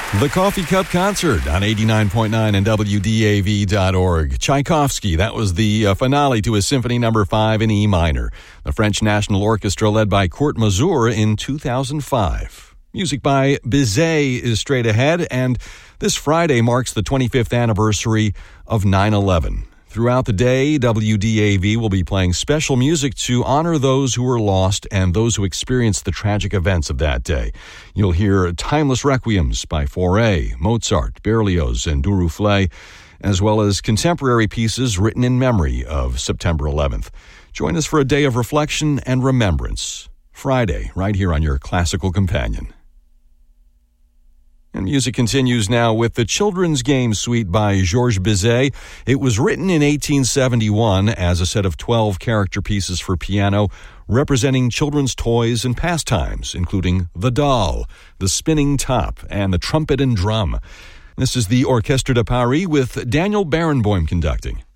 The Coffee Cup Concert on 89.9 and WDAV.org. Tchaikovsky, that was the finale to his Symphony No. 5 in E minor. The French National Orchestra led by Kurt Masur in 2005. Music by Bizet is straight ahead, and this Friday marks the 25th anniversary of 9/11. Throughout the day, WDAV will be playing special music to honor those who were lost and those who experienced the tragic events of that day. You'll hear timeless requiems by Fauré, Mozart, Berlioz, and Duruflé, as well as contemporary pieces written in memory of September 11th. Join us for a day of reflection and remembrance. Friday, right here on your Classical Companion. And music continues now with the Children's Game Suite by Georges Bizet. It was written in 1871 as a set of 12 character pieces for piano representing children's toys and pastimes, including the doll, the spinning top, and the trumpet and drum. This is the Orchestre de Paris with Daniel Barenboim conducting.